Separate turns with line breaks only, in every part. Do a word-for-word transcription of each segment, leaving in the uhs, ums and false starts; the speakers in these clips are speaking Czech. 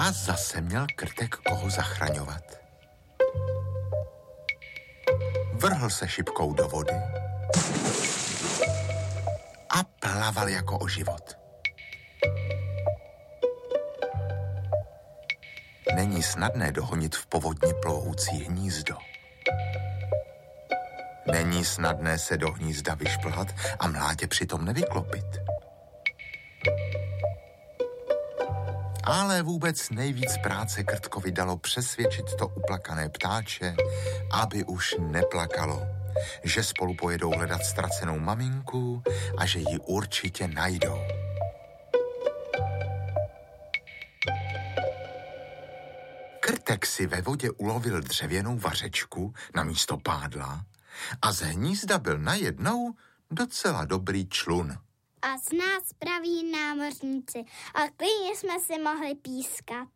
A zase měl Krtek koho zachraňovat. Vrhl se šipkou do vody a plaval jako o život. Není snadné dohonit v povodni plovoucí hnízdo. Není snadné se do hnízda vyšplhat a mládě přitom nevyklopit. Ale vůbec nejvíc práce Krtkovi dalo přesvědčit to uplakané ptáče, aby už neplakalo, že spolu pojedou hledat ztracenou maminku a že ji určitě najdou. Krtek si ve vodě ulovil dřevěnou vařečku na místo pádla a z hnízda byl najednou docela dobrý člun.
A z nás praví námořníci a klidně jsme si mohli pískat.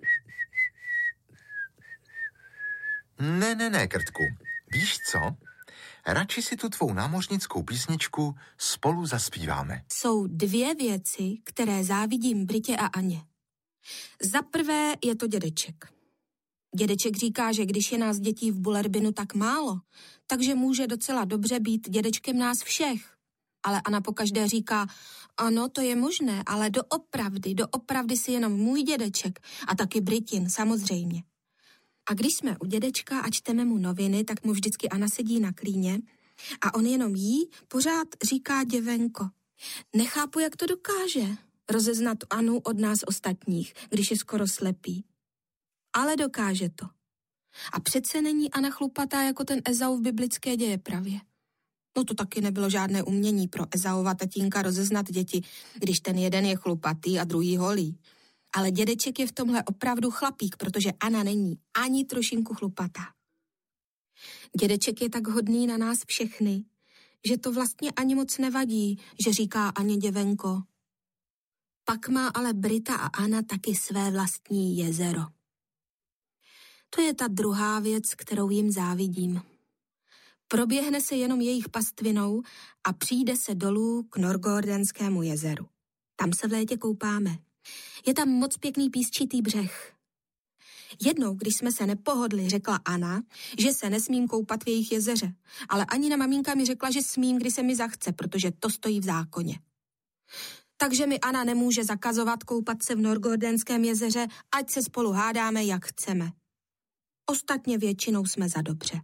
Ne, ne, ne, Krtku. Víš co? Radši si tu tvou námořnickou písničku spolu zaspíváme.
Jsou dvě věci, které závidím Britě a Aně. Za prvé je to dědeček. Dědeček říká, že když je nás dětí v Bullerbinu tak málo, takže může docela dobře být dědečkem nás všech. Ale Anna pokaždé říká, ano, to je možné, ale doopravdy, doopravdy si jenom můj dědeček a taky Britin, samozřejmě. A když jsme u dědečka a čteme mu noviny, tak mu vždycky Anna sedí na klíně a on jenom jí pořád říká děvenko. Nechápu, jak to dokáže rozeznat Anu od nás ostatních, když je skoro slepý. Ale dokáže to. A přece není Anna chlupatá jako ten Ezau v biblické dějepravě. No to taky nebylo žádné umění pro Ezaova tatínka rozeznat děti, když ten jeden je chlupatý a druhý holý. Ale dědeček je v tomhle opravdu chlapík, protože Anna není ani trošinku chlupatá. Dědeček je tak hodný na nás všechny, že to vlastně ani moc nevadí, že říká Aně děvenko. Pak má ale Brita a Anna taky své vlastní jezero. To je ta druhá věc, kterou jim závidím. Proběhne se jenom jejich pastvinou a přijde se dolů k Norgordenskému jezeru. Tam se v létě koupáme. Je tam moc pěkný písčitý břeh. Jednou, když jsme se nepohodli, řekla Anna, že se nesmím koupat v jejich jezeře, ale Anina maminka mi řekla, že smím, kdy se mi zachce, protože to stojí v zákoně. Takže mi Anna nemůže zakazovat koupat se v Norgordenském jezeře, ať se spolu hádáme, jak chceme. Ostatně většinou jsme za dobře.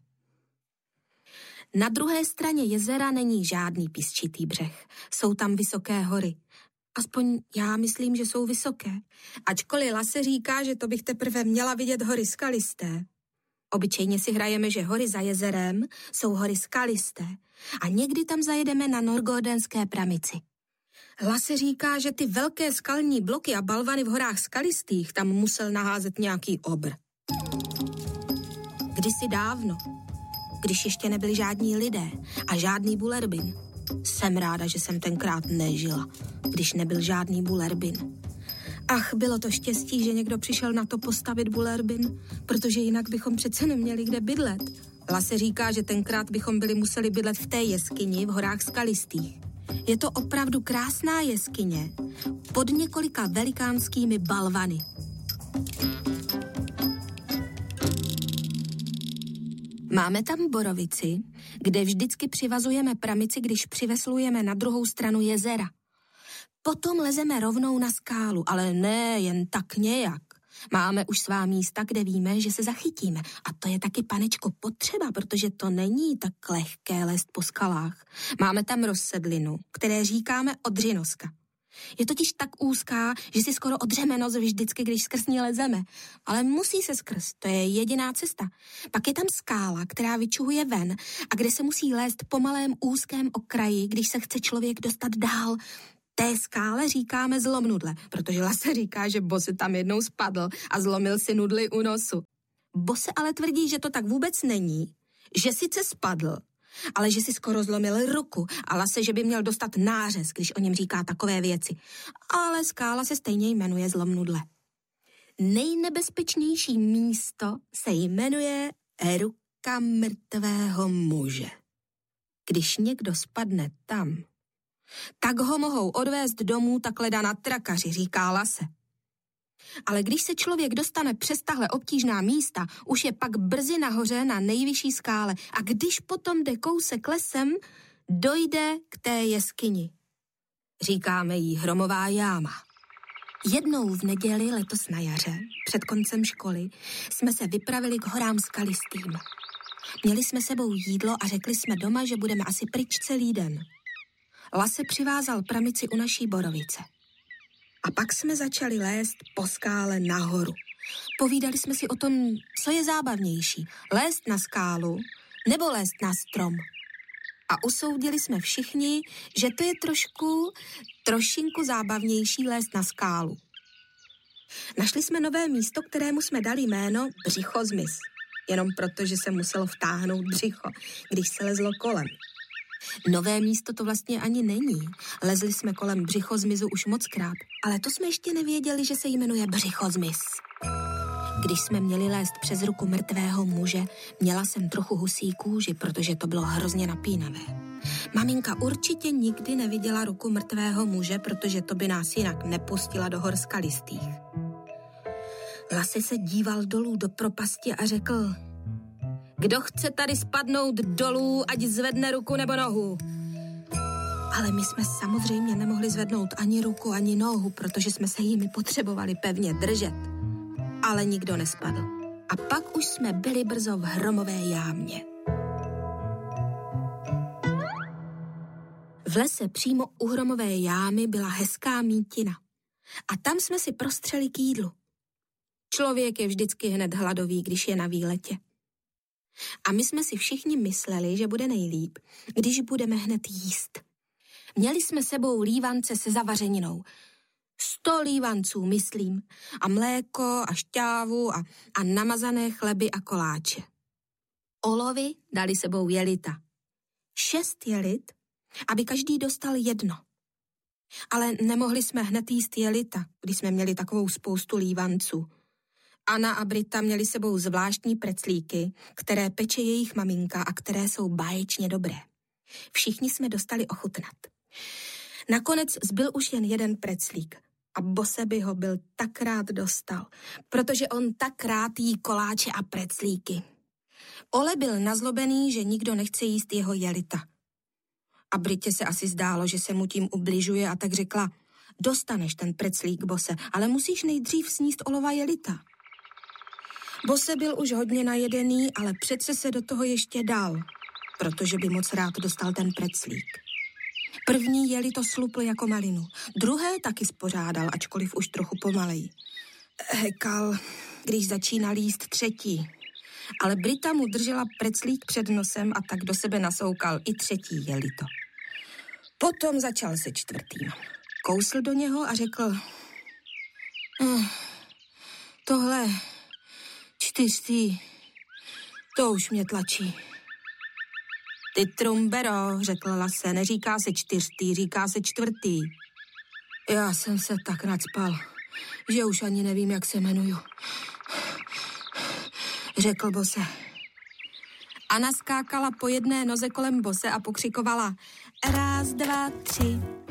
Na druhé straně jezera není žádný písčitý břeh. Jsou tam vysoké hory. Aspoň já myslím, že jsou vysoké. Ačkoliv Lasse říká, že to bych teprve měla vidět hory skalisté. Obyčejně si hrajeme, že hory za jezerem jsou hory skalisté. A někdy tam zajedeme na Norgordenské pramici. Lasse říká, že ty velké skalní bloky a balvany v horách skalistých tam musel naházet nějaký obr. Kdysi dávno, když ještě nebyli žádní lidé a žádný Bullerbin. Jsem ráda, že jsem tenkrát nežila, když nebyl žádný Bullerbin. Ach, bylo to štěstí, že někdo přišel na to postavit Bullerbin, protože jinak bychom přece neměli kde bydlet. Lasse říká, že tenkrát bychom byli museli bydlet v té jeskyni v horách skalistých. Je to opravdu krásná jeskyně pod několika velikánskými balvany. Máme tam borovici, kde vždycky přivazujeme pramici, když přiveslujeme na druhou stranu jezera. Potom lezeme rovnou na skálu, ale ne jen tak nějak. Máme už svá místa, kde víme, že se zachytíme. A to je taky, panečko, potřeba, protože to není tak lehké lézt po skalách. Máme tam rozsedlinu, které říkáme odřinoska. Je totiž tak úzká, že si skoro odřeme nos vždycky, když skrz ní lezeme. Ale musí se skrz, to je jediná cesta. Pak je tam skála, která vyčuhuje ven a kde se musí lézt po malém úzkém okraji, když se chce člověk dostat dál. Té skále říkáme zlom nudle, protože Lasse říká, že Bosse tam jednou spadl a zlomil si nudli u nosu. Bosse ale tvrdí, že to tak vůbec není, že sice spadl, ale že si skoro zlomil ruku a Lasse, že by měl dostat nářez, když o něm říká takové věci. Ale skála se stejně jmenuje zlom nudle. Nejnebezpečnější místo se jmenuje ruka mrtvého muže. Když někdo spadne tam, tak ho mohou odvést domů takhle na trakaři, říká Lasse. Ale když se člověk dostane přes tahle obtížná místa, už je pak brzy nahoře na nejvyšší skále a když potom jde kousek lesem, dojde k té jeskyni. Říkáme jí Hromová jáma. Jednou v neděli letos na jaře, před koncem školy, jsme se vypravili k horám skalistým. Měli jsme sebou jídlo a řekli jsme doma, že budeme asi pryč celý den. Lase přivázal pramici u naší borovice. A pak jsme začali lézt po skále nahoru. Povídali jsme si o tom, co je zábavnější, lézt na skálu nebo lézt na strom. A usoudili jsme všichni, že to je trošku, trošinku zábavnější lézt na skálu. Našli jsme nové místo, kterému jsme dali jméno Břichozmys. Jenom proto, že se muselo vtáhnout břicho, když se lezlo kolem. Nové místo to vlastně ani není. Lezli jsme kolem Břichozmyzu už mockrát, ale to jsme ještě nevěděli, že se jmenuje Břichozmys. Když jsme měli lézt přes ruku mrtvého muže, měla jsem trochu husí kůži, protože to bylo hrozně napínavé. Maminka určitě nikdy neviděla ruku mrtvého muže, protože to by nás jinak nepustila do hor skalistých. Lase se díval dolů do propasti a řekl: Kdo chce tady spadnout dolů, ať zvedne ruku nebo nohu. Ale my jsme samozřejmě nemohli zvednout ani ruku, ani nohu, protože jsme se jimi potřebovali pevně držet. Ale nikdo nespadl. A pak už jsme byli brzo v Hromové jámě. V lese přímo u Hromové jámy byla hezká mítina. A tam jsme si prostřeli k jídlu. Člověk je vždycky hned hladový, když je na výletě. A my jsme si všichni mysleli, že bude nejlíp, když budeme hned jíst. Měli jsme sebou lívance se zavařeninou. Sto lívanců, myslím, a mléko a šťávu a, a namazané chleby a koláče. Olovy dali sebou jelita. Šest jelit, aby každý dostal jedno. Ale nemohli jsme hned jíst jelita, když jsme měli takovou spoustu lívanců. Anna a Brita měli sebou zvláštní preclíky, které peče jejich maminka a které jsou báječně dobré. Všichni jsme dostali ochutnat. Nakonec zbyl už jen jeden preclík a Bose by ho byl tak rád dostal, protože on tak rád jí koláče a preclíky. Ole byl nazlobený, že nikdo nechce jíst jeho jelita. A Britě se asi zdálo, že se mu tím ubližuje a tak řekla: Dostaneš ten preclík, Bose, ale musíš nejdřív sníst Olova jelita. Bose byl už hodně najedený, ale přece se do toho ještě dal, protože by moc rád dostal ten preclík. První jelito slupl jako malinu, druhé taky spořádal, ačkoliv už trochu pomaleji. Hekal, když začínal jíst třetí. Ale Brita mu držela preclík před nosem a tak do sebe nasoukal i třetí jelito. Potom začal se čtvrtým. Kousl do něho a řekl: eh, tohle čtyřtý, to už mě tlačí. Ty trumbero, řekl Lase, neříká se čtyřtý, říká se čtvrtý. Já jsem se tak nacpal, že už ani nevím, jak se jmenuju, řekl Bose. Anna skákala po jedné noze kolem Bose a pokřikovala: Raz, dva, tři,